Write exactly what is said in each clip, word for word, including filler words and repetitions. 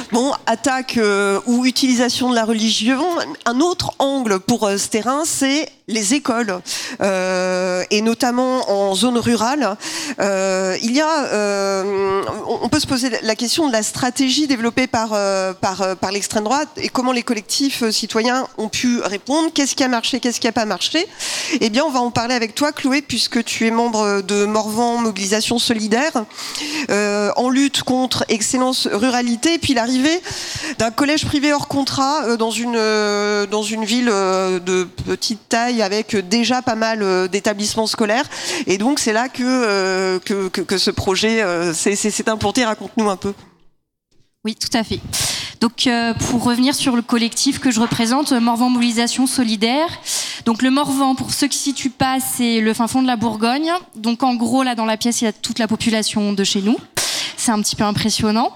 Bon, attaque euh, ou utilisation de la religion. Un autre angle pour euh, ce terrain, c'est les écoles, euh, et notamment en zone rurale. Euh, il y a, euh, on peut se poser la question de la stratégie développée par euh, par par l'extrême droite et comment les collectifs citoyens ont pu répondre. Qu'est-ce qui a marché, qu'est-ce qui n'a pas marché? Eh bien, on va en parler avec toi, Chloé, puisque tu es membre de Morvan Mobilisation Solidaire, euh, en lutte contre Excellence Ruralité, et puis l'arrivée d'un collège privé hors contrat euh, dans une euh, dans une ville euh, de petite taille, avec déjà pas mal d'établissements scolaires. Et donc, c'est là que, euh, que, que, que ce projet euh, s'est implanté. Raconte-nous un peu. Oui, tout à fait. Donc, euh, pour revenir sur le collectif que je représente, Morvan Mobilisation Solidaire. Donc, le Morvan, pour ceux qui ne situent pas, c'est le fin fond de la Bourgogne. Donc, en gros, là, dans la pièce, il y a toute la population de chez nous. C'est un petit peu impressionnant.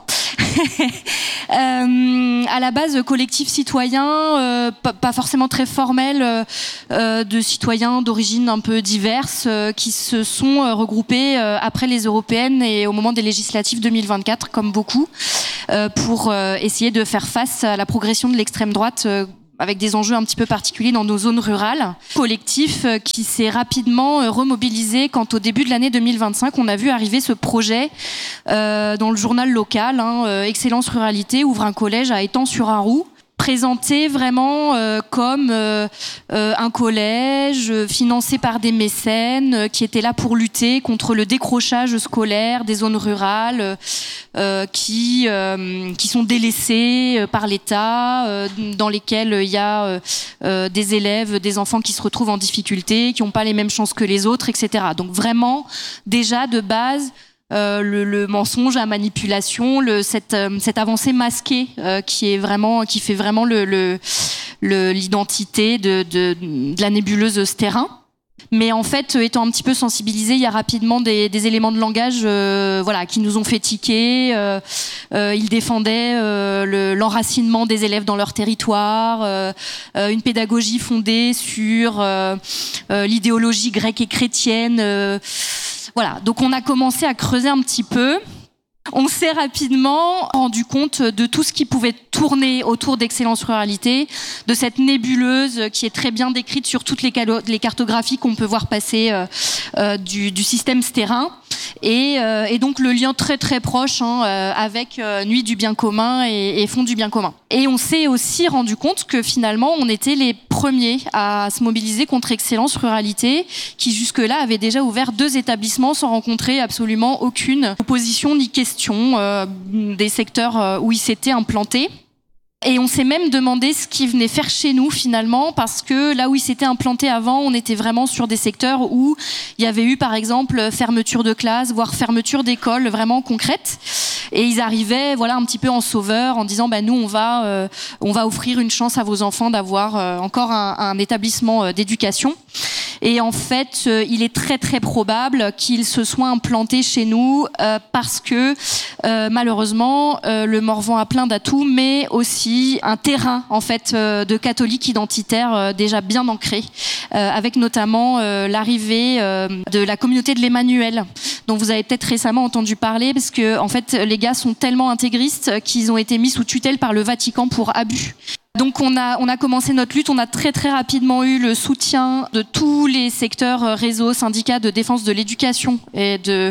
euh, à la base, collectif citoyen, euh, pas, pas forcément très formel, euh, de citoyens d'origine un peu diverses, euh, qui se sont euh, regroupés euh, après les européennes et au moment des législatives deux mille vingt-quatre, comme beaucoup, euh, pour euh, essayer de faire face à la progression de l'extrême droite, euh, avec des enjeux un petit peu particuliers dans nos zones rurales. Collectif qui s'est rapidement remobilisé quand au début de l'année deux mille vingt-cinq, on a vu arriver ce projet euh, dans le journal local, hein, euh, Excellence Ruralité, ouvre un collège à Étang-sur-Arroux, présenté vraiment euh, comme euh, euh, un collège euh, financé par des mécènes euh, qui était là pour lutter contre le décrochage scolaire des zones rurales euh, qui euh, qui sont délaissées euh, par l'État, euh, dans lesquelles il y a euh, euh, des élèves, des enfants qui se retrouvent en difficulté, qui n'ont pas les mêmes chances que les autres, et cetera. Donc vraiment, déjà de base, Euh, le, le mensonge, la manipulation, le, cette, euh, cette avancée masquée euh, qui est vraiment, qui fait vraiment le, le, le, l'identité de, de, de la nébuleuse ce terrain. Mais en fait, étant un petit peu sensibilisé, il y a rapidement des, des éléments de langage, euh, voilà, qui nous ont fait tiquer. Euh, euh, ils défendaient euh, le, l'enracinement des élèves dans leur territoire, euh, euh, une pédagogie fondée sur euh, euh, l'idéologie grecque et chrétienne. Euh, Voilà, donc on a commencé à creuser un petit peu. On s'est rapidement rendu compte de tout ce qui pouvait tourner autour d'Excellence Ruralité, de cette nébuleuse qui est très bien décrite sur toutes les, les cartographies qu'on peut voir passer euh, euh, du, du système terrain. Et, euh, et donc le lien très très proche hein, euh, avec euh, Nuit du bien commun et, et Fonds du bien commun. Et on s'est aussi rendu compte que finalement on était les premiers à se mobiliser contre Excellence Ruralité, qui jusque-là avait déjà ouvert deux établissements sans rencontrer absolument aucune opposition ni question euh, des secteurs où ils s'étaient implantés. Et on s'est même demandé ce qu'ils venaient faire chez nous finalement, parce que là où ils s'étaient implantés avant, on était vraiment sur des secteurs où il y avait eu par exemple fermeture de classe, voire fermeture d'école vraiment concrète. Et ils arrivaient voilà un petit peu en sauveur en disant bah nous on va euh, on va offrir une chance à vos enfants d'avoir euh, encore un, un établissement euh, d'éducation. Et en fait, euh, il est très très probable qu'ils se soient implantés chez nous euh, parce que euh, malheureusement euh, le Morvan a plein d'atouts, mais aussi un terrain en fait euh, de catholiques identitaires euh, déjà bien ancré, euh, avec notamment euh, l'arrivée euh, de la communauté de l'Emmanuel, dont vous avez peut-être récemment entendu parler, parce que en fait les gars sont tellement intégristes qu'ils ont été mis sous tutelle par le Vatican pour abus. Donc on a on a commencé notre lutte, on a très très rapidement eu le soutien de tous les secteurs euh, réseaux, syndicats de défense de l'éducation et de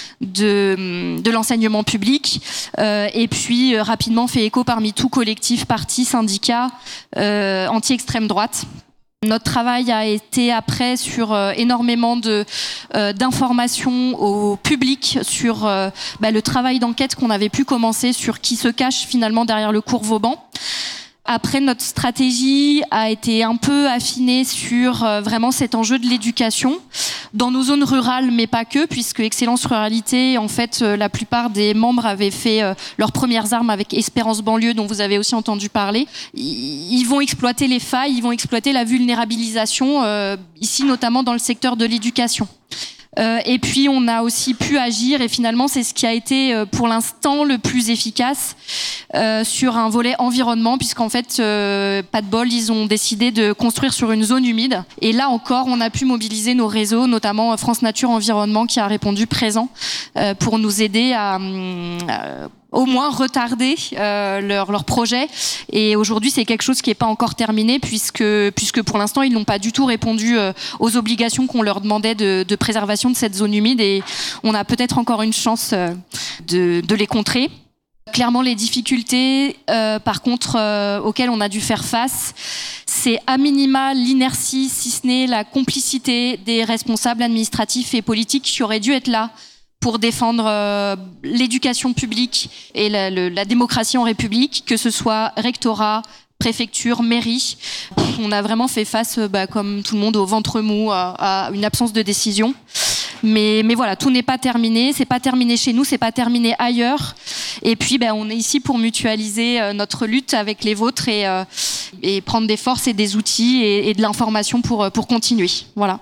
de, de l'enseignement public, euh, et puis euh, rapidement fait écho parmi tout collectif, parti, syndicat euh, anti-extrême droite. Notre travail a été après sur euh, énormément de euh, d'informations au public sur euh, bah, le travail d'enquête qu'on avait pu commencer sur qui se cache finalement derrière le cours Vauban. Après, notre stratégie a été un peu affinée sur euh, vraiment cet enjeu de l'éducation dans nos zones rurales, mais pas que, puisque Excellence Ruralité, en fait, euh, la plupart des membres avaient fait euh, leurs premières armes avec Espérance Banlieue, dont vous avez aussi entendu parler. Ils vont exploiter les failles, ils vont exploiter la vulnérabilisation, euh, ici notamment dans le secteur de l'éducation. Euh, et puis on a aussi pu agir, et finalement c'est ce qui a été euh, pour l'instant le plus efficace euh, sur un volet environnement, puisqu'en fait euh, pas de bol, ils ont décidé de construire sur une zone humide, et là encore on a pu mobiliser nos réseaux, notamment France Nature Environnement qui a répondu présent euh, pour nous aider à, à au moins retarder euh, leur, leur projet. Et aujourd'hui, c'est quelque chose qui n'est pas encore terminé puisque, puisque pour l'instant, ils n'ont pas du tout répondu euh, aux obligations qu'on leur demandait de, de préservation de cette zone humide. Et on a peut-être encore une chance euh, de, de les contrer. Clairement, les difficultés, euh, par contre, euh, auxquelles on a dû faire face, c'est à minima l'inertie, si ce n'est la complicité des responsables administratifs et politiques qui auraient dû être là pour défendre euh, l'éducation publique et la, le, la démocratie en République, que ce soit rectorat, préfecture, mairie. On a vraiment fait face, bah, comme tout le monde, au ventre mou, à, à une absence de décision. Mais, mais voilà, tout n'est pas terminé. C'est pas terminé chez nous, c'est pas terminé ailleurs. Et puis, bah, on est ici pour mutualiser euh, notre lutte avec les vôtres et, euh, et prendre des forces et des outils et, et de l'information pour, pour continuer. Voilà.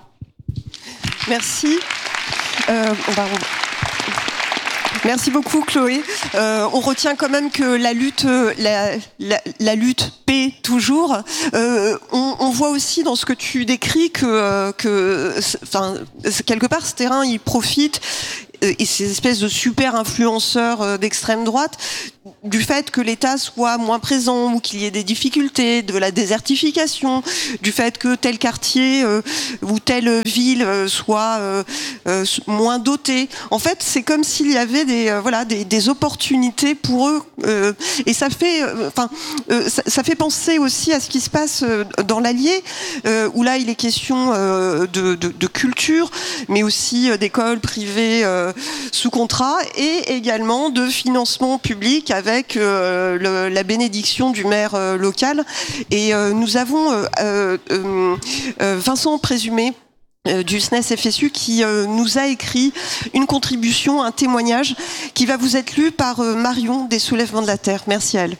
Merci. Euh, on va... Merci beaucoup, Chloé. Euh, on retient quand même que la lutte, la, la, la lutte paie toujours. Euh, on, on voit aussi dans ce que tu décris que, que, enfin, quelque part, ce terrain, il profite, et ces espèces de super influenceurs d'extrême droite, du fait que l'État soit moins présent ou qu'il y ait des difficultés, de la désertification, du fait que tel quartier euh, ou telle ville euh, soit euh, euh, moins doté. En fait, c'est comme s'il y avait des euh, voilà des, des opportunités pour eux, euh, et ça fait enfin euh, euh, ça, ça fait penser aussi à ce qui se passe euh, dans l'Allier, euh, où là il est question euh, de, de, de culture, mais aussi euh, d'écoles privées euh, sous contrat et également de financement public avec euh, le, la bénédiction du maire euh, local. Et euh, nous avons euh, euh, euh, Vincent Présumé euh, du S N E S F S U qui euh, nous a écrit une contribution, un témoignage qui va vous être lu par euh, Marion des Soulèvements de la Terre. Merci à elle.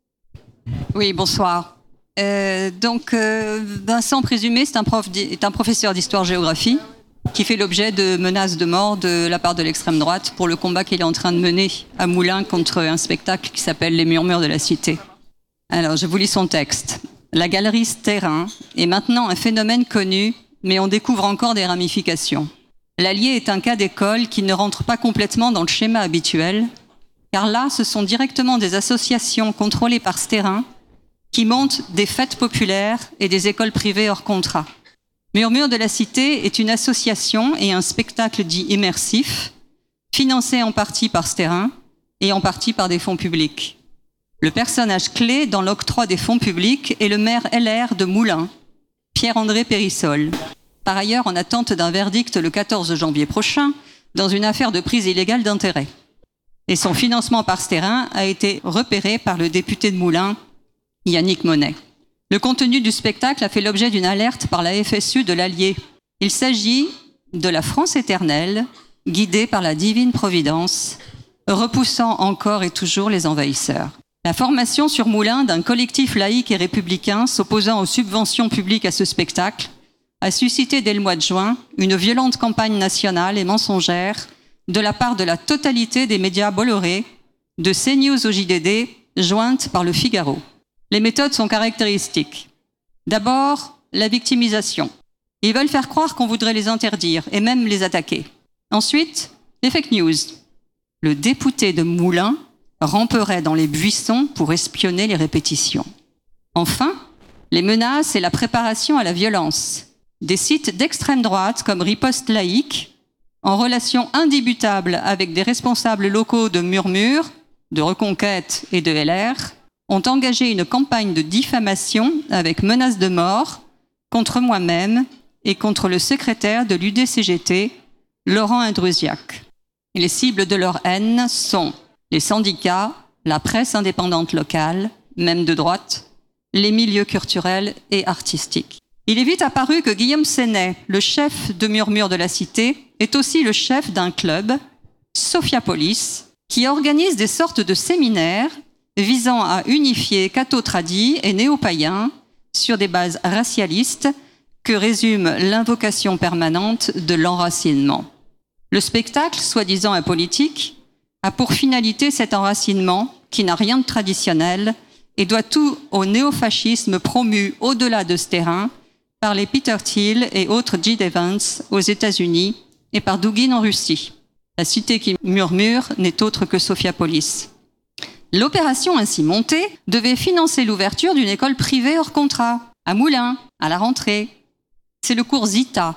Oui, bonsoir. Euh, donc, euh, Vincent Présumé, c'est un, prof est un professeur d'histoire-géographie qui fait l'objet de menaces de mort de la part de l'extrême droite pour le combat qu'il est en train de mener à Moulins contre un spectacle qui s'appelle Les Murmures de la Cité. Alors, je vous lis son texte. La galerie Sterrin est maintenant un phénomène connu, mais on découvre encore des ramifications. L'Allier est un cas d'école qui ne rentre pas complètement dans le schéma habituel, car là, ce sont directement des associations contrôlées par Sterrin qui montent des fêtes populaires et des écoles privées hors contrat. Murmures de la Cité est une association et un spectacle dit immersif, financé en partie par Sterrin et en partie par des fonds publics. Le personnage clé dans l'octroi des fonds publics est le maire L R de Moulins, Pierre-André Périssol, par ailleurs en attente d'un verdict le quatorze janvier prochain dans une affaire de prise illégale d'intérêt. Et son financement par Sterrin a été repéré par le député de Moulins, Yannick Monet. Le contenu du spectacle a fait l'objet d'une alerte par la F S U de l'Allier. Il s'agit de la France éternelle, guidée par la divine providence, repoussant encore et toujours les envahisseurs. La formation sur Moulins d'un collectif laïque et républicain s'opposant aux subventions publiques à ce spectacle a suscité dès le mois de juin une violente campagne nationale et mensongère de la part de la totalité des médias Bolloré, de CNews au J D D, jointe par le Figaro. Les méthodes sont caractéristiques. D'abord, la victimisation. Ils veulent faire croire qu'on voudrait les interdire et même les attaquer. Ensuite, les fake news. Le député de Moulins ramperait dans les buissons pour espionner les répétitions. Enfin, les menaces et la préparation à la violence. Des sites d'extrême droite comme Riposte Laïque, en relation indébutable avec des responsables locaux de Murmures, de Reconquête et de L R, ont engagé une campagne de diffamation avec menaces de mort contre moi-même et contre le secrétaire de l'U D C G T, Laurent Indrusiac. Et les cibles de leur haine sont les syndicats, la presse indépendante locale, même de droite, les milieux culturels et artistiques. Il est vite apparu que Guillaume Sénet, le chef de Murmures de la Cité, est aussi le chef d'un club, Sophiapolis, qui organise des sortes de séminaires visant à unifier catho-tradis et néo-païens sur des bases racialistes que résume l'invocation permanente de l'enracinement. Le spectacle, soi-disant apolitique, a pour finalité cet enracinement qui n'a rien de traditionnel et doit tout au néofascisme promu au-delà de ce terrain par les Peter Thiel et autres J D. Vance aux États-Unis et par Douguin en Russie. La cité qui murmure n'est autre que Sophiapolis. L'opération ainsi montée devait financer l'ouverture d'une école privée hors contrat, à Moulins, à la rentrée. C'est le cours Zita.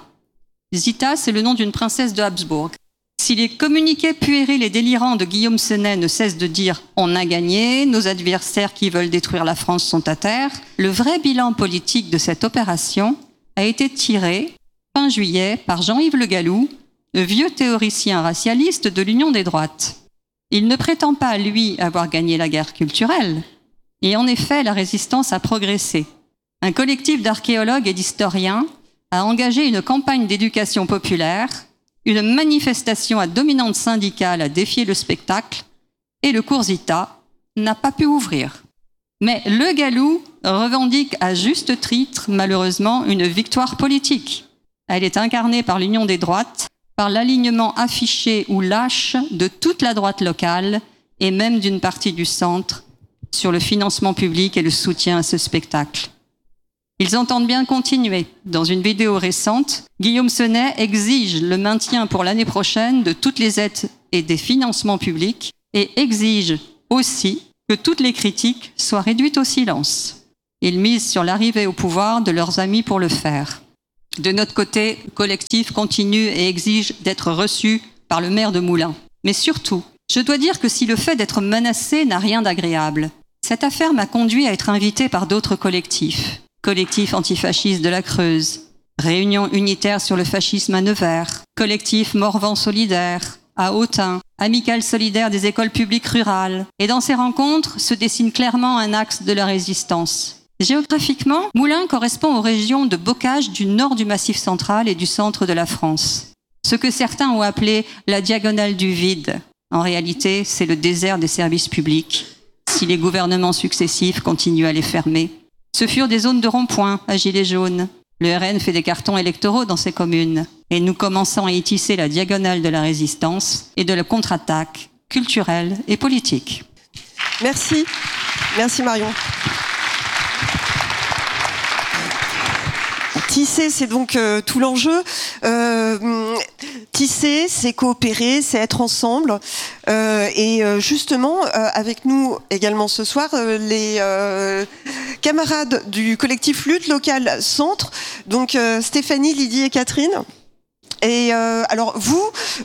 Zita, c'est le nom d'une princesse de Habsbourg. Si les communiqués puérils et délirants de Guillaume Senet ne cessent de dire « on a gagné, nos adversaires qui veulent détruire la France sont à terre », le vrai bilan politique de cette opération a été tiré, fin juillet, par Jean-Yves Le Gallou, le vieux théoricien racialiste de l'Union des droites. Il ne prétend pas, lui, avoir gagné la guerre culturelle. Et en effet, la résistance a progressé. Un collectif d'archéologues et d'historiens a engagé une campagne d'éducation populaire, une manifestation à dominante syndicale a défié le spectacle, et le cours Zita n'a pas pu ouvrir. Mais Le Gallou revendique à juste titre, malheureusement, une victoire politique. Elle est incarnée par l'Union des droites, par l'alignement affiché ou lâche de toute la droite locale et même d'une partie du centre sur le financement public et le soutien à ce spectacle. Ils entendent bien continuer. Dans une vidéo récente, Guillaume Senet exige le maintien pour l'année prochaine de toutes les aides et des financements publics et exige aussi que toutes les critiques soient réduites au silence. Ils misent sur l'arrivée au pouvoir de leurs amis pour le faire. De notre côté, le collectif continue et exige d'être reçu par le maire de Moulins. Mais surtout, je dois dire que si le fait d'être menacé n'a rien d'agréable, cette affaire m'a conduit à être invité par d'autres collectifs. Collectif antifasciste de la Creuse, Réunion unitaire sur le fascisme à Nevers, Collectif Morvan solidaire à Autun, Amicale solidaire des écoles publiques rurales. Et dans ces rencontres se dessine clairement un axe de la résistance. Géographiquement, Moulins correspond aux régions de bocage du nord du Massif central et du centre de la France. Ce que certains ont appelé la diagonale du vide. En réalité, c'est le désert des services publics, si les gouvernements successifs continuent à les fermer. Ce furent des zones de rond-point à gilets jaunes. Le R N fait des cartons électoraux dans ces communes. Et nous commençons à y tisser la diagonale de la résistance et de la contre-attaque culturelle et politique. Merci. Merci Marion. Tisser, c'est donc euh, tout l'enjeu. Euh, tisser, c'est coopérer, c'est être ensemble. Euh, et euh, justement, euh, avec nous également ce soir, euh, les euh, camarades du collectif Lutte Locale Centre, donc euh, Stéphanie, Lydie et Catherine. Et euh, alors vous,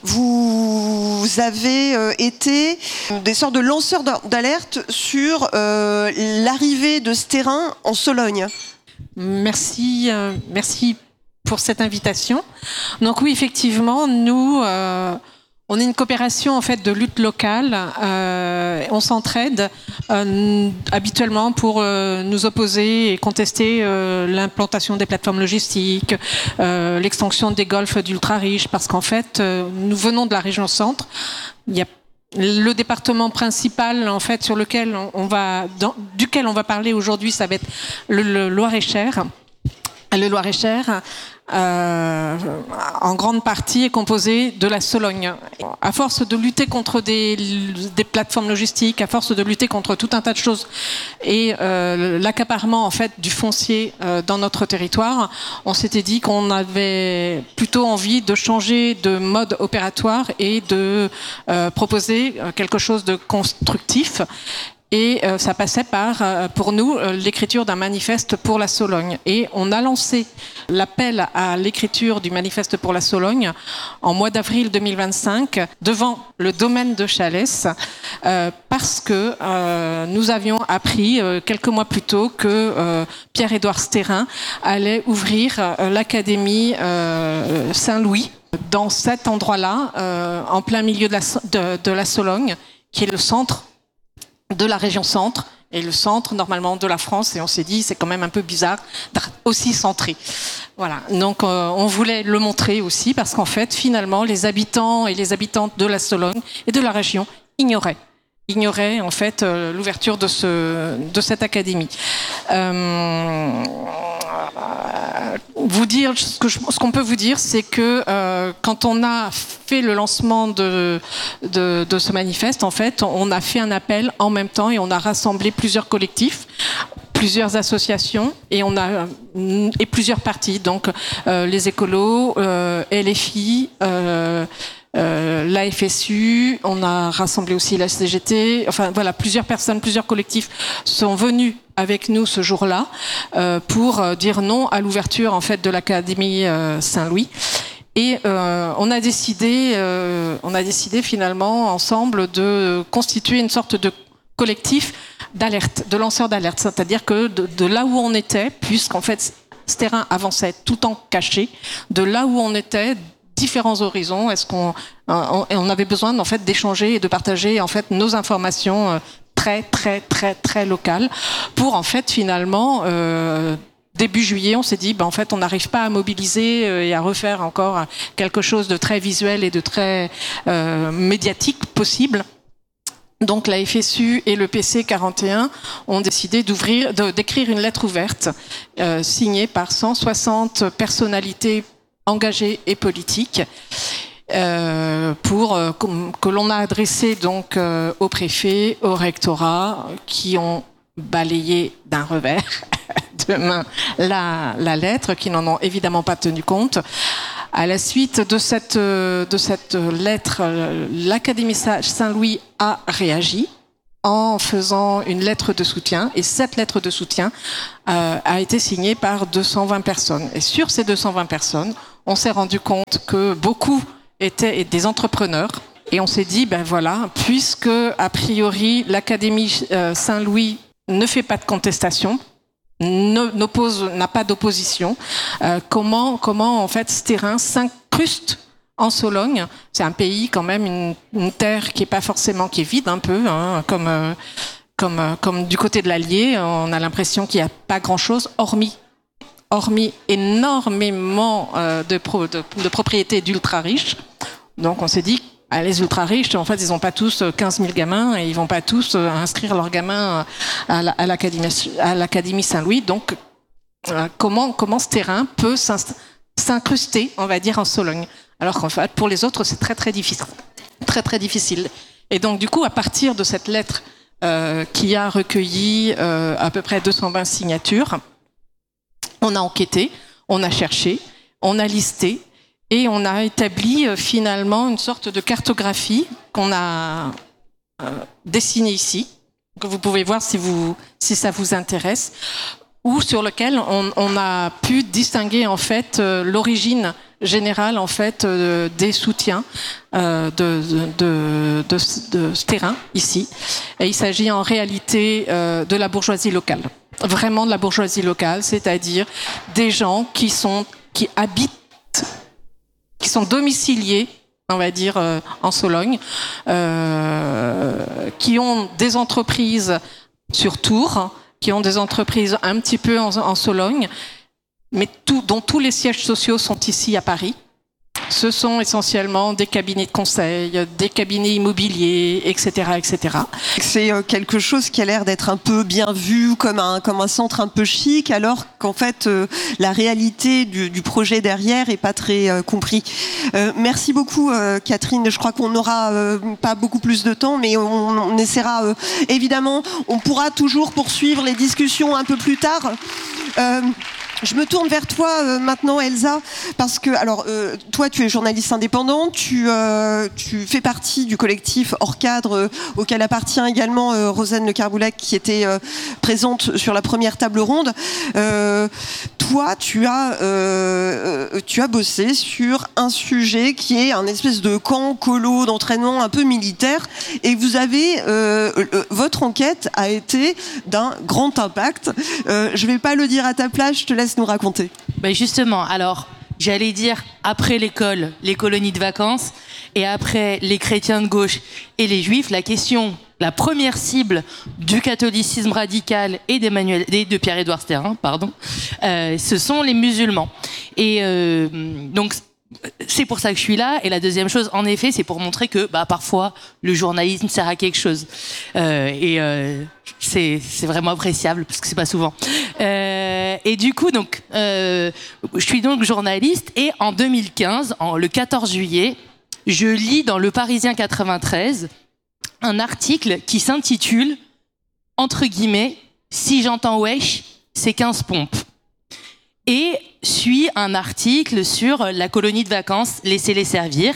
vous avez euh, été des sortes de lanceurs d'alerte sur euh, l'arrivée de ce terrain en Sologne. Merci, euh, merci pour cette invitation. Donc oui, effectivement, nous, euh, on est une coopération en fait de lutte locale. Euh, on s'entraide euh, habituellement pour euh, nous opposer et contester euh, l'implantation des plateformes logistiques, euh, l'extension des golfs d'ultra riches, parce qu'en fait, euh, nous venons de la région centre. Il y a le département principal, en fait, sur lequel on va, dans, duquel on va parler aujourd'hui, ça va être le, le Loir-et-Cher. Le Loir-et-Cher, euh, en grande partie, est composé de la Sologne. À force de lutter contre des, des plateformes logistiques, à force de lutter contre tout un tas de choses, et euh, l'accaparement en fait du foncier euh, dans notre territoire, on s'était dit qu'on avait plutôt envie de changer de mode opératoire et de euh, proposer quelque chose de constructif. Et euh, ça passait par, euh, pour nous, euh, l'écriture d'un manifeste pour la Sologne. Et on a lancé l'appel à l'écriture du manifeste pour la Sologne en mois d'avril deux mille vingt-cinq devant le domaine de Chalès, euh, parce que euh, nous avions appris euh, quelques mois plus tôt que euh, Pierre-Édouard Stérin allait ouvrir euh, l'académie euh, Saint-Louis dans cet endroit-là, euh, en plein milieu de la, de, de la Sologne, qui est le centre de la région centre et le centre normalement de la France, et on s'est dit c'est quand même un peu bizarre d'être aussi centré. Voilà, donc euh, on voulait le montrer aussi parce qu'en fait finalement les habitants et les habitantes de la Sologne et de la région ignoraient ignoraient en fait euh, l'ouverture de ce de cette académie. Euh, vous dire ce que je, ce qu'on peut vous dire, c'est que euh, quand on a fait le lancement de, de de ce manifeste, en fait, on a fait un appel en même temps et on a rassemblé plusieurs collectifs, plusieurs associations et on a et plusieurs partis, donc euh, les écolos, euh, L F I, euh, euh, la F S U, on a rassemblé aussi la C G T, enfin voilà, plusieurs personnes, plusieurs collectifs sont venus avec nous ce jour-là euh, pour dire non à l'ouverture en fait de l'Académie euh, Saint-Louis. Et euh, on a décidé, euh, on a décidé finalement ensemble de constituer une sorte de collectif d'alerte, de lanceurs d'alerte, c'est-à-dire que de, de là où on était, puisqu'en fait ce terrain avançait tout en caché, de là où on était, différents horizons, est-ce qu'on on, on avait besoin en fait d'échanger et de partager en fait nos informations euh, très très très très locales pour en fait finalement euh, début juillet, on s'est dit ben en fait on n'arrive pas à mobiliser euh, et à refaire encore quelque chose de très visuel et de très euh, médiatique possible. Donc la F S U et le P C quarante et un ont décidé d'ouvrir, de, d'écrire une lettre ouverte euh, signée par cent soixante personnalités engagées et politiques euh, pour euh, que l'on a adressé donc euh, au préfet, au rectorat, qui ont balayé d'un revers de main la, la lettre, qui n'en ont évidemment pas tenu compte. À la suite de cette, de cette lettre, l'Académie Saint-Louis a réagi en faisant une lettre de soutien. Et cette lettre de soutien euh, a été signée par deux cent vingt personnes. Et sur ces deux cent vingt personnes, on s'est rendu compte que beaucoup étaient des entrepreneurs. Et on s'est dit, ben voilà, puisque a priori l'Académie euh, Saint-Louis ne fait pas de contestation, n'oppose, n'a pas d'opposition. Euh, comment, comment en fait ce terrain s'incruste en Sologne? C'est un pays quand même, une, une terre qui est pas forcément, qui est vide un peu, hein, comme euh, comme euh, comme du côté de l'Allier, on a l'impression qu'il y a pas grand-chose, hormis hormis énormément euh, de, pro, de de propriétés d'ultra riches. Donc on s'est dit, ah, les ultra riches, en fait, ils n'ont pas tous quinze mille gamins et ils vont pas tous inscrire leurs gamins à l'Académie, à l'Académie Saint-Louis. Donc, euh, comment, comment ce terrain peut s'incruster, on va dire, en Sologne? Alors qu'en fait, pour les autres, c'est très, très difficile. Très, très difficile. Et donc, du coup, à partir de cette lettre euh, qui a recueilli euh, à peu près deux cent vingt signatures, on a enquêté, on a cherché, on a listé, et on a établi euh, finalement une sorte de cartographie qu'on a euh, dessinée ici, que vous pouvez voir si, vous, si ça vous intéresse, ou sur lequel on, on a pu distinguer en fait euh, l'origine générale en fait euh, des soutiens euh, de, de, de, de, de ce terrain ici. Et il s'agit en réalité euh, de la bourgeoisie locale, vraiment de la bourgeoisie locale, c'est-à-dire des gens qui sont qui habitent qui sont domiciliés, on va dire, euh, en Sologne, euh, qui ont des entreprises sur Tours, qui ont des entreprises un petit peu en, en Sologne, mais tout, dont tous les sièges sociaux sont ici à Paris. Ce sont essentiellement des cabinets de conseil, des cabinets immobiliers, et cetera, et cetera. C'est quelque chose qui a l'air d'être un peu bien vu comme un, comme un centre un peu chic, alors qu'en fait, euh, la réalité du, du projet derrière est pas très euh, compris. Euh, merci beaucoup, euh, Catherine. Je crois qu'on n'aura euh, pas beaucoup plus de temps, mais on, on essaiera, euh, évidemment, on pourra toujours poursuivre les discussions un peu plus tard. Euh, Je me tourne vers toi euh, maintenant, Elsa, parce que alors euh, toi, tu es journaliste indépendante, tu euh, tu fais partie du collectif Hors Cadre euh, auquel appartient également euh, Rosanne Le Carboulac, qui était euh, présente sur la première table ronde. Euh, toi, tu as euh, tu as bossé sur un sujet qui est un espèce de camp colo d'entraînement un peu militaire, et vous avez euh, euh, votre enquête a été d'un grand impact. Euh, je vais pas le dire à ta place, je te laisse nous raconter. Ben justement, alors j'allais dire après l'école, les colonies de vacances, et après les chrétiens de gauche et les juifs, la question, la première cible du catholicisme radical et d'Emmanuel, et de Pierre-Édouard Sterrin, pardon, euh, ce sont les musulmans. Et euh, donc c'est pour ça que je suis là. Et la deuxième chose, en effet, c'est pour montrer que bah, parfois le journalisme sert à quelque chose. Euh, et euh, c'est, c'est vraiment appréciable parce que c'est pas souvent. Euh, et du coup, donc, euh, je suis donc journaliste. Et en deux mille quinze, en, le quatorze juillet, je lis dans Le Parisien quatre-vingt-treize un article qui s'intitule entre guillemets « Si j'entends wesh, c'est quinze pompes ». Et suit un article sur la colonie de vacances Laissez-les servir,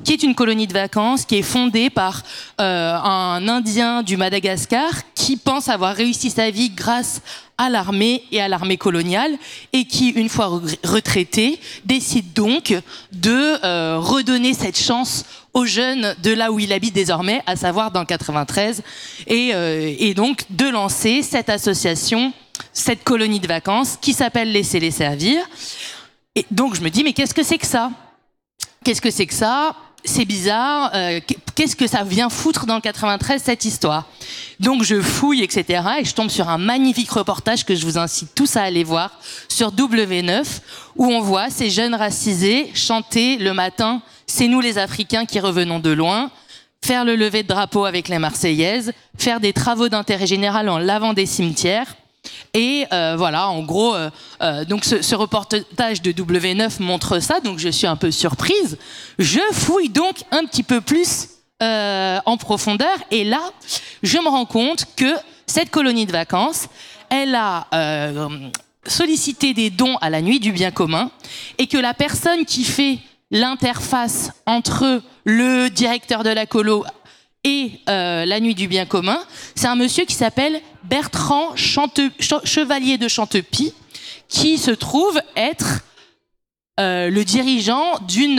qui est une colonie de vacances qui est fondée par euh, un Indien du Madagascar qui pense avoir réussi sa vie grâce à l'armée et à l'armée coloniale et qui, une fois retraité, décide donc de euh, redonner cette chance aux jeunes de là où il habite désormais, à savoir dans le quatre-vingt-treize, et, euh, et donc de lancer cette association, cette colonie de vacances qui s'appelle Laissez-les servir. Et donc je me dis, mais qu'est-ce que c'est que ça ? Qu'est-ce que c'est que ça ? C'est bizarre, euh, qu'est-ce que ça vient foutre dans le quatre-vingt-treize, cette histoire ? Donc je fouille, et cetera, et je tombe sur un magnifique reportage que je vous incite tous à aller voir sur W neuf, où on voit ces jeunes racisés chanter le matin « C'est nous les Africains qui revenons de loin », faire le lever de drapeau avec les Marseillaises, faire des travaux d'intérêt général en lavant des cimetières. Et euh, voilà, en gros, euh, euh, donc ce, ce reportage de W neuf montre ça, donc je suis un peu surprise. Je fouille donc un petit peu plus euh, en profondeur, et là, je me rends compte que cette colonie de vacances, elle a euh, sollicité des dons à la Nuit du Bien Commun, et que la personne qui fait l'interface entre le directeur de la colo et euh, la Nuit du Bien Commun, c'est un monsieur qui s'appelle Bertrand Chante- Ch- Chevalier de Chantepie, qui se trouve être euh, le dirigeant d'une